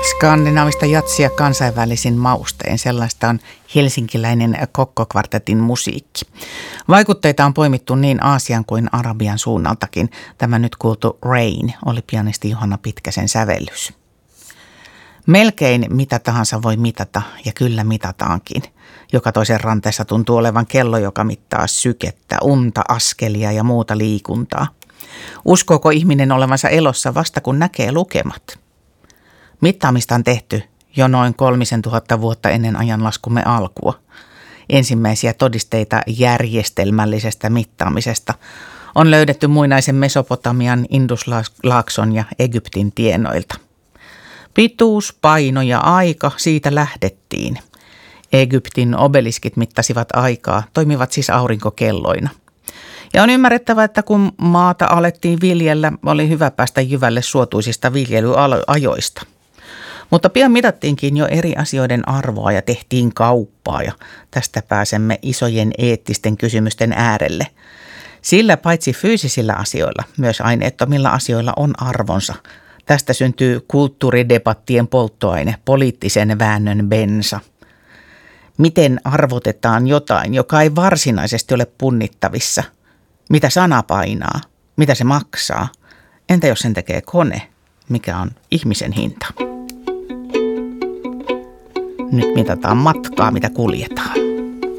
Skandinaavista jatsia kansainvälisin maustein. Sellaista on helsinkiläinen kokkokvartetin musiikki. Vaikutteita on poimittu niin Aasian kuin Arabian suunnaltakin. Tämä nyt kuultu Rain oli pianisti Johanna Pitkäsen sävellys. Melkein mitä tahansa voi mitata ja kyllä mitataankin. Joka toisen ranteessa tuntuu olevan kello, joka mittaa sykettä, unta, askelia ja muuta liikuntaa. Uskooko ihminen olevansa elossa vasta kun näkee lukemat? Mittaamista on tehty jo noin 3000 vuotta ennen ajanlaskumme alkua. Ensimmäisiä todisteita järjestelmällisestä mittaamisesta on löydetty muinaisen Mesopotamian, Induslaakson ja Egyptin tienoilta. Pituus, paino ja aika, siitä lähdettiin. Egyptin obeliskit mittasivat aikaa, toimivat siis aurinkokelloina. Ja on ymmärrettävä, että kun maata alettiin viljellä, oli hyvä päästä jyvälle suotuisista viljelyajoista. Mutta pian mitattiinkin jo eri asioiden arvoa ja tehtiin kauppaa ja tästä pääsemme isojen eettisten kysymysten äärelle. Sillä paitsi fyysisillä asioilla, myös aineettomilla asioilla on arvonsa. Tästä syntyy kulttuuridebattien polttoaine, poliittisen väännön bensa. Miten arvotetaan jotain, joka ei varsinaisesti ole punnittavissa? Mitä sana painaa? Mitä se maksaa? Entä jos sen tekee kone? Mikä on ihmisen hinta? Nyt mitataan matkaa, mitä kuljetaan.